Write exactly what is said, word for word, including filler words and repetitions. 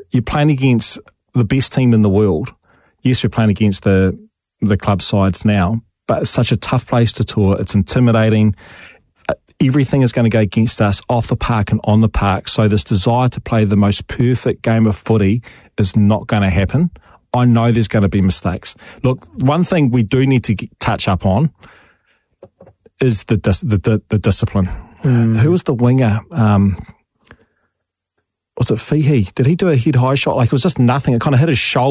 you're playing against the best team in the world. Yes, we're playing against the the club sides now, but it's such a tough place to tour. It's intimidating. Everything is going to go against us off the park and on the park. So this desire to play the most perfect game of footy is not going to happen. I know there's going to be mistakes. Look, one thing we do need to get, touch up on is the dis, the, the, the discipline. Mm. Who was the winger? Um, was it Fihi? Did he do a head high shot? Like it was just nothing. It kind of hit his shoulder.